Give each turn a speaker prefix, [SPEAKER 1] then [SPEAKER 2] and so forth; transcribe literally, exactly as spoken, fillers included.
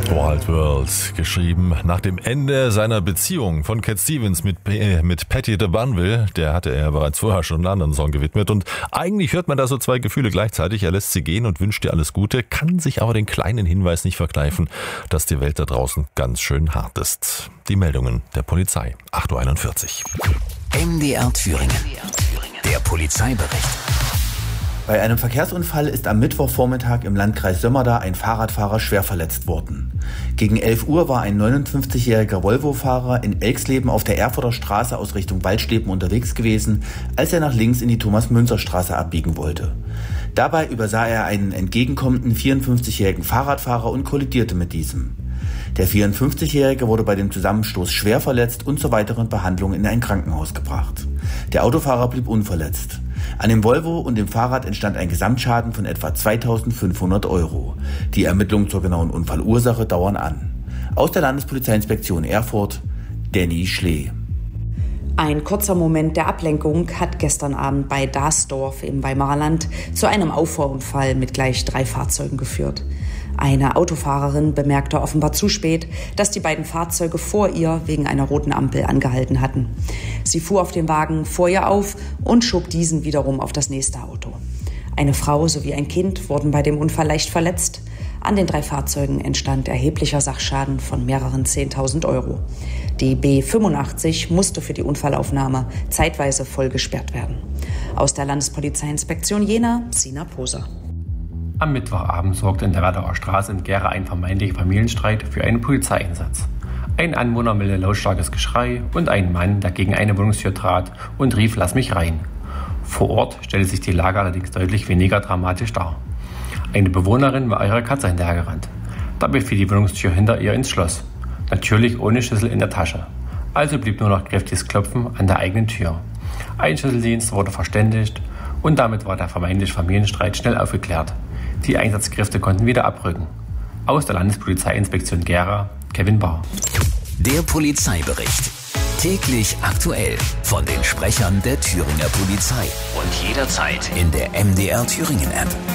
[SPEAKER 1] Wild World, geschrieben nach dem Ende seiner Beziehung von Cat Stevens mit, äh, mit Patti de Banville. Der hatte er bereits vorher schon einen anderen Song gewidmet. Und eigentlich hört man da so zwei Gefühle gleichzeitig. Er lässt sie gehen und wünscht ihr alles Gute, kann sich aber den kleinen Hinweis nicht verkneifen, dass die Welt da draußen ganz schön hart ist. Die Meldungen der Polizei, acht Uhr einundvierzig.
[SPEAKER 2] M D R Thüringen. Der Polizeibericht.
[SPEAKER 3] Bei einem Verkehrsunfall ist am Mittwochvormittag im Landkreis Sömmerda ein Fahrradfahrer schwer verletzt worden. Gegen elf Uhr war ein neunundfünfzigjähriger Volvo-Fahrer in Elxleben auf der Erfurter Straße aus Richtung Waldstäben unterwegs gewesen, als er nach links in die Thomas-Münzer-Straße abbiegen wollte. Dabei übersah er einen entgegenkommenden vierundfünfzigjährigen Fahrradfahrer und kollidierte mit diesem. Der vierundfünfzigjährige wurde bei dem Zusammenstoß schwer verletzt und zur weiteren Behandlung in ein Krankenhaus gebracht. Der Autofahrer blieb unverletzt. An dem Volvo und dem Fahrrad entstand ein Gesamtschaden von etwa zweitausendfünfhundert Euro. Die Ermittlungen zur genauen Unfallursache dauern an. Aus der Landespolizeiinspektion Erfurt, Danny Schlee.
[SPEAKER 4] Ein kurzer Moment der Ablenkung hat gestern Abend bei Dasdorf im Weimarer Land zu einem Auffahrunfall mit gleich drei Fahrzeugen geführt. Eine Autofahrerin bemerkte offenbar zu spät, dass die beiden Fahrzeuge vor ihr wegen einer roten Ampel angehalten hatten. Sie fuhr auf den Wagen vor ihr auf und schob diesen wiederum auf das nächste Auto. Eine Frau sowie ein Kind wurden bei dem Unfall leicht verletzt. An den drei Fahrzeugen entstand erheblicher Sachschaden von mehreren zehntausend Euro. Die B fünfundachtzig musste für die Unfallaufnahme zeitweise voll gesperrt werden. Aus der Landespolizeiinspektion Jena, Sina Poser.
[SPEAKER 5] Am Mittwochabend sorgte in der Werdauer Straße in Gera ein vermeintlicher Familienstreit für einen Polizeieinsatz. Ein Anwohner meldete lautstarkes Geschrei und ein Mann, der gegen eine Wohnungstür trat und rief: "Lass mich rein." Vor Ort stellte sich die Lage allerdings deutlich weniger dramatisch dar. Eine Bewohnerin war ihrer Katze hinterhergerannt. Dabei fiel die Wohnungstür hinter ihr ins Schloss. Natürlich ohne Schlüssel in der Tasche. Also blieb nur noch kräftiges Klopfen an der eigenen Tür. Ein Schlüsseldienst wurde verständigt und damit war der vermeintliche Familienstreit schnell aufgeklärt. Die Einsatzkräfte konnten wieder abrücken. Aus der Landespolizeiinspektion Gera, Kevin Bahr.
[SPEAKER 2] Der Polizeibericht. Täglich aktuell von den Sprechern der Thüringer Polizei. Und jederzeit in der M D R Thüringen App.